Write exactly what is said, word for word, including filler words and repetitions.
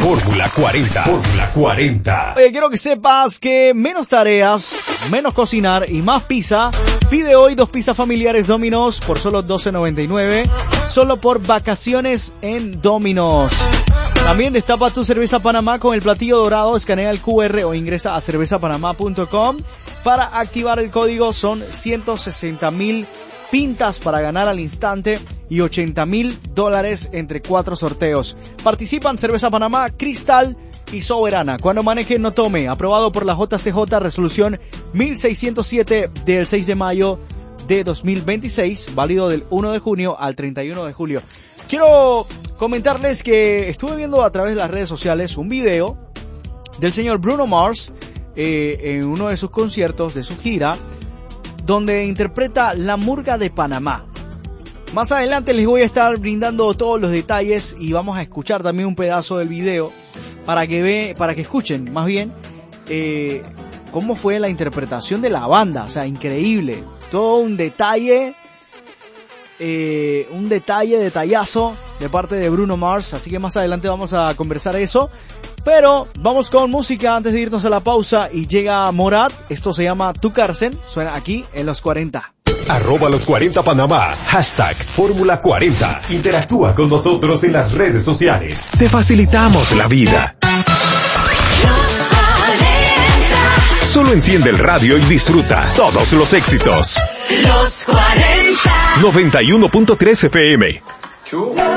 Fórmula cuarenta. Fórmula cuarenta. Oye, quiero que sepas que menos tareas, menos cocinar y más pizza. Pide hoy dos pizzas familiares Domino's por solo doce noventa y nueve. Solo por vacaciones en Domino's. También destapa tu cerveza Panamá con el platillo dorado. Escanea el Q R o ingresa a cerveza panamá punto com. Para activar el código son ciento sesenta mil pintas para ganar al instante y ochenta mil dólares entre cuatro sorteos. Participan Cerveza Panamá, Cristal y Soberana. Cuando maneje no tome. Aprobado por la J C J resolución mil seiscientos siete del seis de mayo de dos mil veintiséis, válido del uno de junio al treinta y uno de julio. Quiero comentarles que estuve viendo a través de las redes sociales un video del señor Bruno Mars eh, en uno de sus conciertos de su gira, donde interpreta La Murga de Panamá. Más adelante les voy a estar brindando todos los detalles y vamos a escuchar también un pedazo del video para que ve, para que escuchen más bien eh, cómo fue la interpretación de la banda. O sea, increíble, todo un detalle, eh, un detalle, detallazo de parte de Bruno Mars. Así que más adelante vamos a conversar eso. Pero vamos con música antes de irnos a la pausa y llega Morat. Esto se llama Tu Cárcel. Suena aquí en Los cuarenta. Arroba Los cuarenta Panamá. Hashtag Fórmula cuarenta. Interactúa con nosotros en las redes sociales. Te facilitamos la vida. Solo enciende el radio y disfruta todos los éxitos. Los cuarenta. noventa y uno punto tres F M.